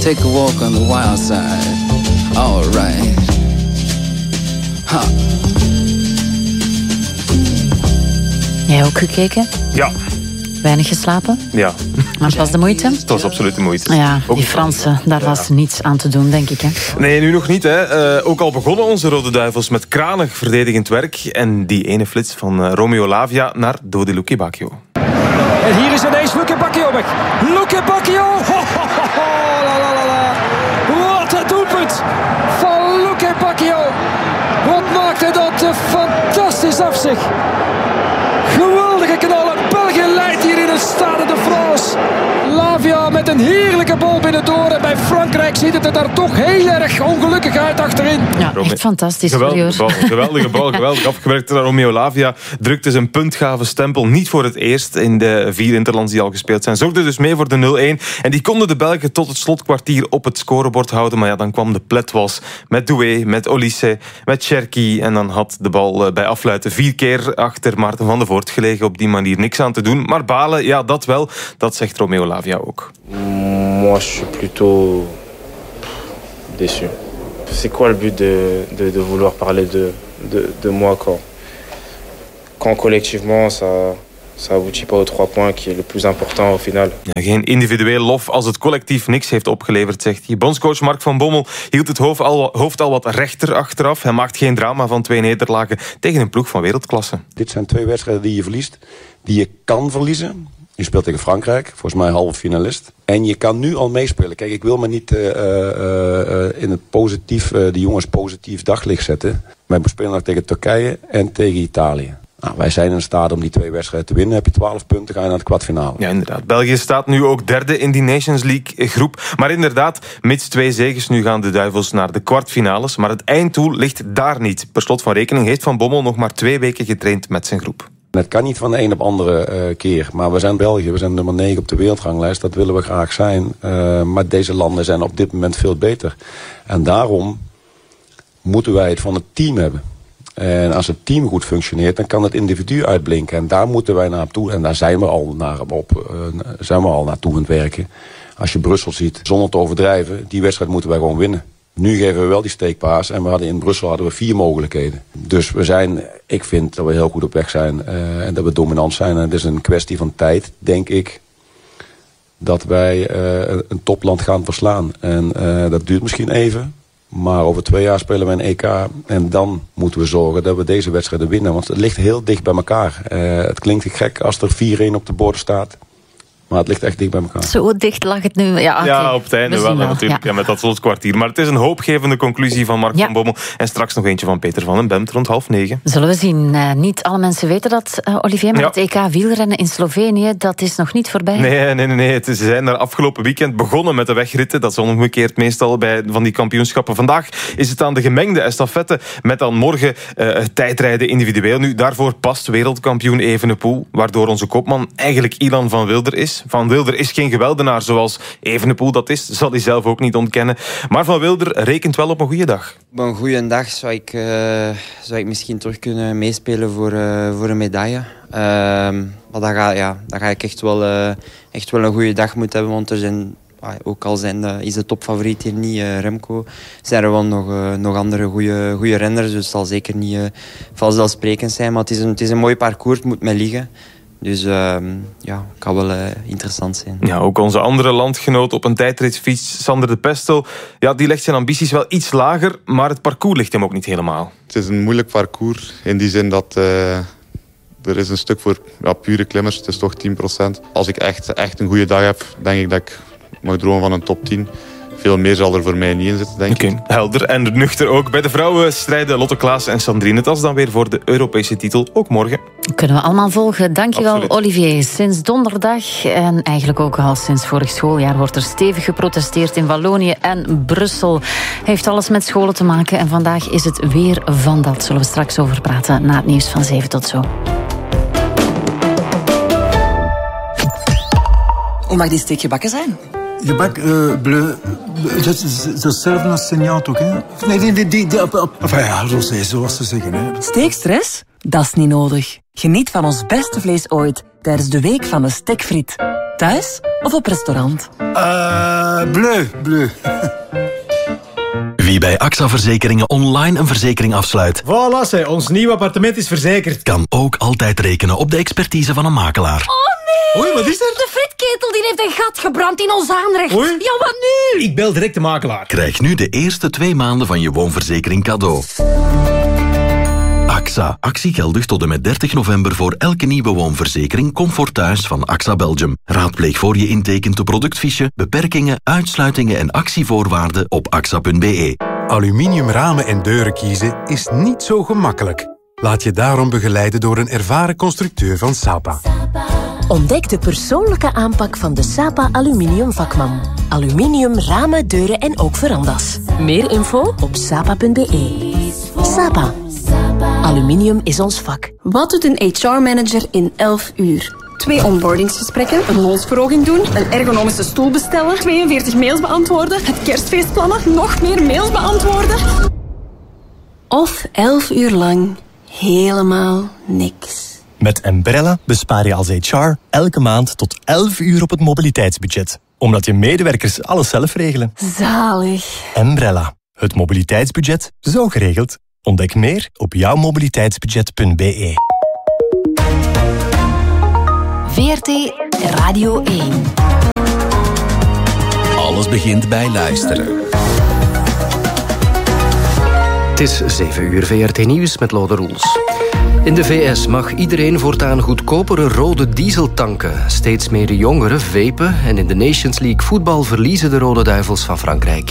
take a walk on the wild side. All right. Ha. Jij ook gekeken? Ja. Weinig geslapen? Ja. Maar het was de moeite? Het was absoluut de moeite. Ja, die Fransen, daar was niets aan te doen, denk ik. Hè? Nee, nu nog niet. Hè. Ook al begonnen onze Rode Duivels met kranig verdedigend werk. En die ene flits van Romeo Lavia naar Dodi Luque Bacchio. En hier is ineens Luque Bacchio weg. Luque Bacchio! Ho, ho, ho, ho. La, la, la, la. Wat een doelpunt van Luque Bacchio. Wat maakte dat fantastisch af zich. Geweldige knallen. België leidt hier in het Stade de France. Lavia met een heerlijke bal binnendoor. En bij Frankrijk ziet het er daar toch heel erg ongelukkig uit achterin. Ja, echt fantastisch. Geweldige bal, geweldig afgewerkt. Romeo Lavia drukte zijn puntgave stempel niet voor het eerst in de 4 interlands die al gespeeld zijn. Zorgde dus mee voor de 0-1. En die konden de Belgen tot het slotkwartier op het scorebord houden. Maar ja, dan kwam de pletwas met Doué, met Olise, met Cherki. En dan had de bal bij afluiten 4 keer achter Maarten van de Voort gelegen. Op die manier niks aan te doen. Maar balen, ja, dat wel. Dat zegt Romeo Lavia ook. Moi, je suis plutôt déçu. C'est quoi le but de vouloir parler de moi quand collectivement ça aboutit pas aux 3 points qui est le plus important au final. Ja, geen individueel lof als het collectief niks heeft opgeleverd, zegt hij. Bondscoach Mark van Bommel hield het hoofd al wat rechter achteraf. Hij maakt geen drama van 2 nederlagen tegen een ploeg van wereldklasse. Dit zijn 2 wedstrijden die je verliest, die je kan verliezen. Je speelt tegen Frankrijk, volgens mij halve finalist. En je kan nu al meespelen. Kijk, ik wil me niet in het positief, de jongens positief daglicht zetten. Wij spelen nog tegen Turkije en tegen Italië. Nou, wij zijn in staat om die 2 wedstrijden te winnen. Heb je 12 punten, ga je naar de kwartfinale. Ja, inderdaad. België staat nu ook 3e in die Nations League groep. Maar inderdaad, mits 2 zegens nu gaan de Duivels naar de kwartfinales. Maar het einddoel ligt daar niet. Per slot van rekening heeft Van Bommel nog maar 2 weken getraind met zijn groep. Het kan niet van de een op andere keer. Maar we zijn België, we zijn nummer 9 op de wereldranglijst. Dat willen we graag zijn. Maar deze landen zijn op dit moment veel beter. En daarom moeten wij het van het team hebben. En als het team goed functioneert, dan kan het individu uitblinken. En daar moeten wij naartoe. En daar zijn we al naartoe aan het werken. Als je Brussel ziet, zonder te overdrijven, die wedstrijd moeten wij gewoon winnen. Nu geven we wel die steekpaas en in Brussel hadden we 4 mogelijkheden. Dus ik vind dat we heel goed op weg zijn en dat we dominant zijn. En het is een kwestie van tijd, denk ik, dat wij een topland gaan verslaan. En dat duurt misschien even, maar over 2 jaar spelen we een EK. En dan moeten we zorgen dat we deze wedstrijden winnen, want het ligt heel dicht bij elkaar. Het klinkt gek als er 4-1 op de borden staat. Maar het ligt echt dicht bij elkaar. Zo dicht lag het nu. Ja, op het einde wel natuurlijk. Ja, met dat slotkwartier. Maar het is een hoopgevende conclusie van Mark van Bommel. En straks nog eentje van Peter van den Bemt rond 8:30. Zullen we zien. Niet alle mensen weten dat, Olivier. Maar het EK wielrennen in Slovenië, dat is nog niet voorbij. Nee. Ze zijn er afgelopen weekend begonnen met de wegritten. Dat is omgekeerd meestal bij van die kampioenschappen. Vandaag is het aan de gemengde estafette. Met dan morgen tijdrijden individueel. Nu, daarvoor past wereldkampioen Evenepoel. Waardoor onze kopman eigenlijk Ilan van Wilder is. Van Wilder is geen geweldenaar zoals Evenepoel dat is. Dat zal hij zelf ook niet ontkennen. Maar Van Wilder rekent wel op een goede dag. Op een goede dag zou ik misschien terug kunnen meespelen voor een medaille. Maar dan ga ik echt wel een goede dag moeten hebben. Want er zijn, ook al is de topfavoriet hier niet Remco, zijn er wel nog andere goede renners. Dus het zal zeker niet vanzelfsprekend zijn. Maar het is een mooi parcours, het moet mij liggen. Dus het kan wel interessant zijn. Ja, ook onze andere landgenoot op een tijdritfiets, Sander de Pestel. Ja, die legt zijn ambities wel iets lager, maar het parcours ligt hem ook niet helemaal. Het is een moeilijk parcours in die zin dat er is een stuk voor pure klimmers. Het is toch 10%. Als ik echt een goede dag heb, denk ik dat ik mag dromen van een top 10. Veel meer zal er voor mij niet in zitten, denk ik. Helder en nuchter ook. Bij de vrouwen strijden Lotte Klaas en Sandrine Tas dan weer voor de Europese titel, ook morgen. Kunnen we allemaal volgen. Dankjewel, absoluut. Olivier. Sinds donderdag en eigenlijk ook al sinds vorig schooljaar wordt er stevig geprotesteerd in Wallonië en Brussel. Heeft alles met scholen te maken en vandaag is het weer van dat. Zullen we straks over praten na het nieuws van 7 tot zo. Hoe mag die steek gebakken zijn? Gebak bleu, dat is hetzelfde als seniaat ook, hè? Nee, enfin ja, zoals ze zeggen, hè. Steekstress? Dat is niet nodig. Geniet van ons beste vlees ooit tijdens de week van de stekfriet. Thuis of op restaurant? Bleu. Wie bij AXA Verzekeringen online een verzekering afsluit... Voilà, ons nieuw appartement is verzekerd. ...kan ook altijd rekenen op de expertise van een makelaar. Oh nee! Oei, wat is er? De frietketel die heeft een gat gebrand in ons aanrecht. Oei. Ja, wat nu? Ik bel direct de makelaar. Krijg nu de eerste 2 maanden van je woonverzekering cadeau. AXA. Actie geldig tot en met 30 november voor elke nieuwe woonverzekering Comfort Thuis van AXA Belgium. Raadpleeg voor je intekent de productfiche, beperkingen, uitsluitingen en actievoorwaarden op axa.be. Aluminium ramen en deuren kiezen is niet zo gemakkelijk. Laat je daarom begeleiden door een ervaren constructeur van Sapa. Ontdek de persoonlijke aanpak van de Sapa Aluminium vakman. Aluminium, ramen, deuren en ook verandas. Meer info op sapa.be. Sapa. Aluminium is ons vak. Wat doet een HR-manager in 11 uur? 2 onboardingsgesprekken, een loonsverhoging doen, een ergonomische stoel bestellen, 42 mails beantwoorden, het kerstfeest plannen, nog meer mails beantwoorden. Of 11 uur lang helemaal niks. Met Embrella bespaar je als HR elke maand tot 11 uur op het mobiliteitsbudget. Omdat je medewerkers alles zelf regelen. Zalig. Embrella. Het mobiliteitsbudget zo geregeld. Ontdek meer op jouwmobiliteitsbudget.be. VRT Radio 1. Alles begint bij luisteren. Het is 7 uur VRT Nieuws met Lode Roels. In de VS mag iedereen voortaan goedkopere rode diesel tanken. Steeds meer jongeren vapen en in de Nations League voetbal verliezen de Rode Duivels van Frankrijk.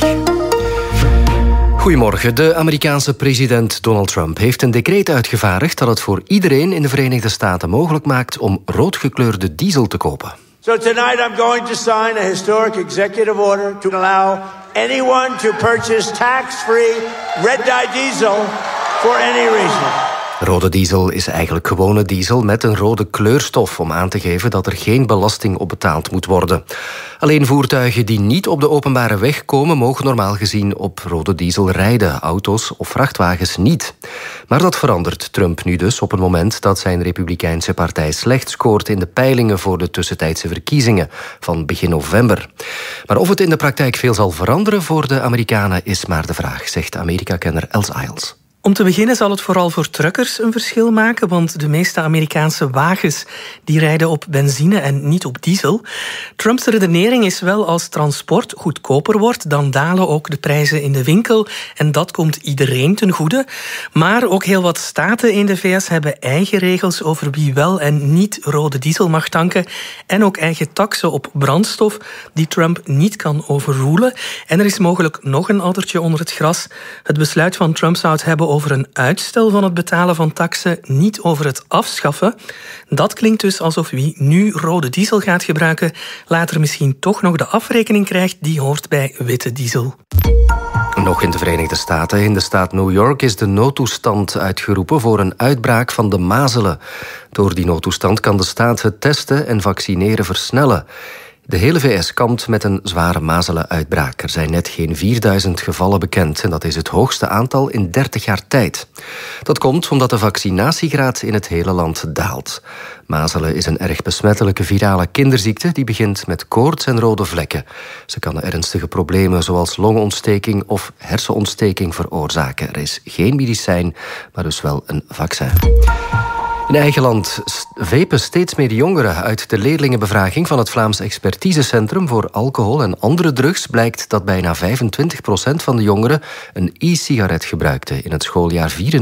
Goedemorgen. De Amerikaanse president Donald Trump heeft een decreet uitgevaardigd dat het voor iedereen in de Verenigde Staten mogelijk maakt om roodgekleurde diesel te kopen. So tonight I'm going to sign a historic executive order to allow anyone to purchase tax-free red-dye diesel for any reason. Rode diesel is eigenlijk gewone diesel met een rode kleurstof om aan te geven dat er geen belasting op betaald moet worden. Alleen voertuigen die niet op de openbare weg komen mogen normaal gezien op rode diesel rijden, auto's of vrachtwagens niet. Maar dat verandert Trump nu dus op het moment dat zijn Republikeinse partij slecht scoort in de peilingen voor de tussentijdse verkiezingen van begin november. Maar of het in de praktijk veel zal veranderen voor de Amerikanen is maar de vraag, zegt Amerika-kenner Els Isles. Om te beginnen zal het vooral voor truckers een verschil maken, want de meeste Amerikaanse wagens die rijden op benzine en niet op diesel. Trumps redenering is wel als transport goedkoper wordt, dan dalen ook de prijzen in de winkel en dat komt iedereen ten goede. Maar ook heel wat staten in de VS hebben eigen regels over wie wel en niet rode diesel mag tanken en ook eigen taksen op brandstof die Trump niet kan overrulen. En er is mogelijk nog een addertje onder het gras. Het besluit van Trump zou het hebben over een uitstel van het betalen van taksen, niet over het afschaffen. Dat klinkt dus alsof wie nu rode diesel gaat gebruiken, later misschien toch nog de afrekening krijgt die hoort bij witte diesel. Nog in de Verenigde Staten, in de staat New York, is de noodtoestand uitgeroepen voor een uitbraak van de mazelen. Door die noodtoestand kan de staat het testen en vaccineren versnellen. De hele VS kampt met een zware mazelenuitbraak. Er zijn net geen 4000 gevallen bekend en dat is het hoogste aantal in 30 jaar tijd. Dat komt omdat de vaccinatiegraad in het hele land daalt. Mazelen is een erg besmettelijke virale kinderziekte die begint met koorts en rode vlekken. Ze kan ernstige problemen zoals longontsteking of hersenontsteking veroorzaken. Er is geen medicijn, maar dus wel een vaccin. In eigen land vapen steeds meer jongeren. Uit de leerlingenbevraging van het Vlaams Expertisecentrum voor alcohol en andere drugs blijkt dat bijna 25% van de jongeren een e-sigaret gebruikte in het schooljaar 24-25.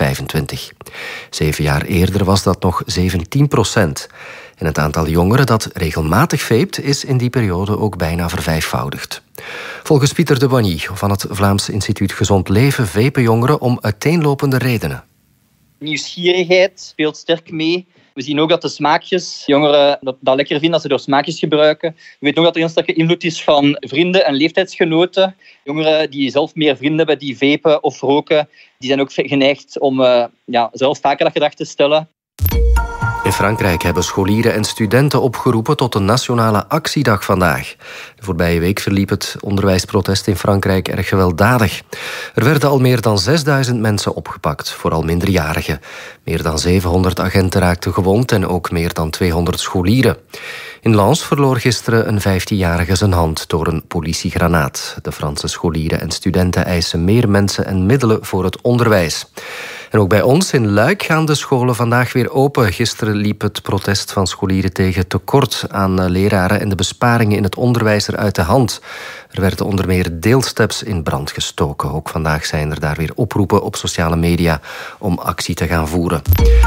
7 jaar eerder was dat nog 17%. En het aantal jongeren dat regelmatig vape is in die periode ook bijna vervijfvoudigd. Volgens Pieter de Boigny van het Vlaams Instituut Gezond Leven vapen jongeren om uiteenlopende redenen. Nieuwsgierigheid speelt sterk mee. We zien ook dat de smaakjes, jongeren dat lekker vinden als ze door smaakjes gebruiken. We weten ook dat er een sterke invloed is van vrienden en leeftijdsgenoten. Jongeren die zelf meer vrienden hebben die vapen of roken, die zijn ook geneigd om zelf vaker dat gedrag te stellen. In Frankrijk hebben scholieren en studenten opgeroepen tot een nationale actiedag vandaag. De voorbije week verliep het onderwijsprotest in Frankrijk erg gewelddadig. Er werden al meer dan 6000 mensen opgepakt, vooral minderjarigen. Meer dan 700 agenten raakten gewond en ook meer dan 200 scholieren. In Lens verloor gisteren een 15-jarige zijn hand door een politiegranaat. De Franse scholieren en studenten eisen meer mensen en middelen voor het onderwijs. En ook bij ons in Luik gaan de scholen vandaag weer open. Gisteren liep het protest van scholieren tegen tekort aan leraren en de besparingen in het onderwijs er uit de hand. Er werden onder meer deelsteps in brand gestoken. Ook vandaag zijn er daar weer oproepen op sociale media om actie te gaan voeren.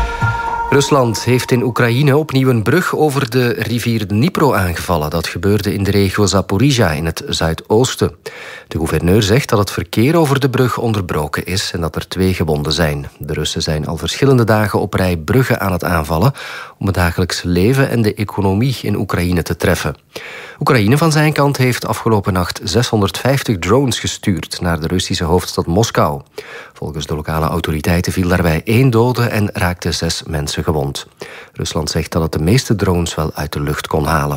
Rusland heeft in Oekraïne opnieuw een brug over de rivier Dnipro aangevallen. Dat gebeurde in de regio Zaporizhia in het zuidoosten. De gouverneur zegt dat het verkeer over de brug onderbroken is en dat er 2 gewonden zijn. De Russen zijn al verschillende dagen op rij bruggen aan het aanvallen om het dagelijks leven en de economie in Oekraïne te treffen. Oekraïne van zijn kant heeft afgelopen nacht 650 drones gestuurd naar de Russische hoofdstad Moskou. Volgens de lokale autoriteiten viel daarbij 1 dode en raakten 6 mensen gewond. Rusland zegt dat het de meeste drones wel uit de lucht kon halen.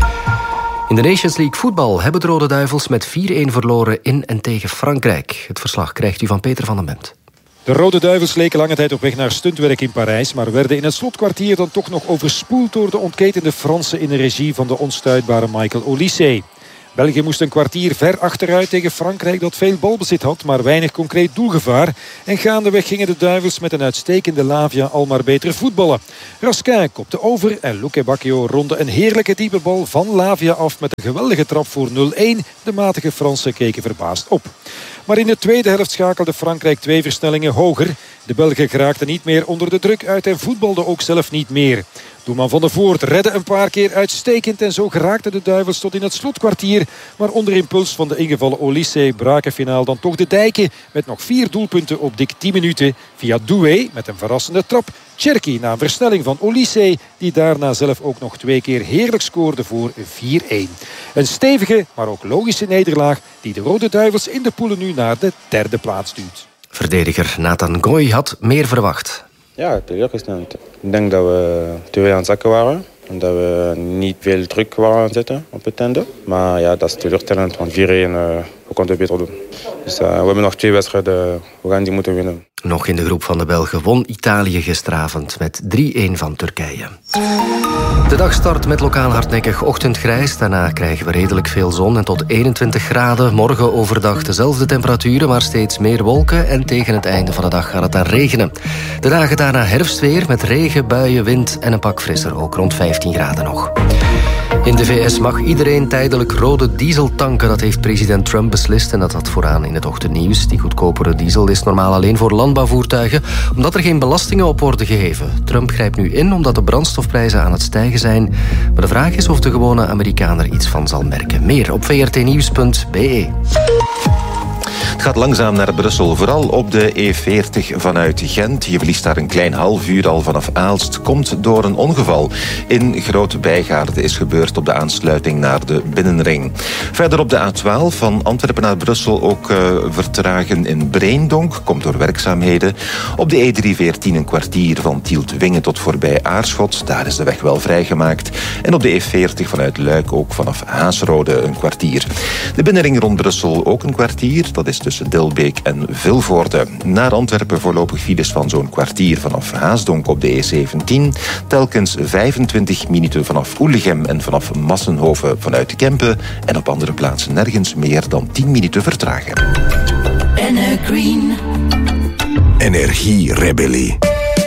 In de Nations League voetbal hebben de Rode Duivels met 4-1 verloren in en tegen Frankrijk. Het verslag krijgt u van Peter van den Bemt. De Rode Duivels leken lange tijd op weg naar stuntwerk in Parijs, maar werden in het slotkwartier dan toch nog overspoeld door de ontketende Fransen in de regie van de onstuitbare Michael Olise. België moest een kwartier ver achteruit tegen Frankrijk dat veel balbezit had, maar weinig concreet doelgevaar. En gaandeweg gingen de Duivels met een uitstekende Lavia al maar beter voetballen. Raskin kopte over en Luque Bacchio ronde een heerlijke diepe bal van Lavia af met een geweldige trap voor 0-1. De matige Fransen keken verbaasd op. Maar in de tweede helft schakelde Frankrijk 2 versnellingen hoger. De Belgen geraakten niet meer onder de druk uit en voetbalden ook zelf niet meer. Doelman Van der Voort redde een paar keer uitstekend en zo geraakten de Duivels tot in het slotkwartier. Maar onder impuls van de ingevallen Olise braken finaal dan toch de dijken met nog 4 doelpunten op dik 10 minuten. Via Doué met een verrassende trap. Cherki na een versnelling van Olise die daarna zelf ook nog 2 keer heerlijk scoorde voor 4-1. Een stevige, maar ook logische nederlaag die de Rode Duivels in de poelen nu naar de 3e plaats duwt. Verdediger Nathan Goy had meer verwacht. Ja, teleurgesteld. Ik denk dat we te veel aan het zakken waren. En dat we niet veel druk waren aan het zetten op het einde. Maar ja, dat is teleurstellend, want 4-1, we konden beter doen. Dus we hebben nog 2 wedstrijden, we gaan die moeten winnen. Nog in de groep van de Belgen won Italië gisteravond met 3-1 van Turkije. De dag start met lokaal hardnekkig ochtendgrijs. Daarna krijgen we redelijk veel zon en tot 21 graden. Morgen overdag dezelfde temperaturen, maar steeds meer wolken. En tegen het einde van de dag gaat het dan regenen. De dagen daarna herfstweer met regen, buien, wind en een pak frisser. Ook rond 15 graden nog. In de VS mag iedereen tijdelijk rode diesel tanken. Dat heeft president Trump beslist en dat had vooraan in het ochtendnieuws. Die goedkopere diesel is normaal alleen voor landbouwvoertuigen, omdat er geen belastingen op worden geheven. Trump grijpt nu in omdat de brandstofprijzen aan het stijgen zijn. Maar de vraag is of de gewone Amerikaan er iets van zal merken. Meer op vrtnieuws.be. Het gaat langzaam naar Brussel, vooral op de E40 vanuit Gent. Je verliest daar een klein half uur al vanaf Aalst. Komt door een ongeval in Groot-Bijgaarde is gebeurd op de aansluiting naar de Binnenring. Verder op de A12 van Antwerpen naar Brussel ook vertragen in Breendonk. Komt door werkzaamheden. Op de E314 een kwartier van Tielt-Wingen tot voorbij Aarschot. Daar is de weg wel vrijgemaakt. En op de E40 vanuit Luik ook vanaf Haasrode een kwartier. De Binnenring rond Brussel ook een kwartier. Dat is tussen Dilbeek en Vilvoorde. Naar Antwerpen voorlopig files van zo'n kwartier vanaf Haasdonk op de E17. Telkens 25 minuten vanaf Oelegem en vanaf Massenhoven vanuit Kempen. En op andere plaatsen nergens meer dan 10 minuten vertragen. Green. Energierebellie.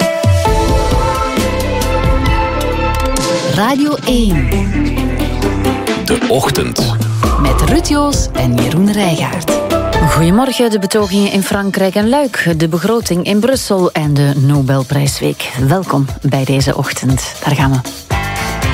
Radio 1. De ochtend. Met Ruud Joos en Jeroen Rijgaard. Goedemorgen, de betogingen in Frankrijk en Luik, de begroting in Brussel en de Nobelprijsweek. Welkom bij deze ochtend. Daar gaan we.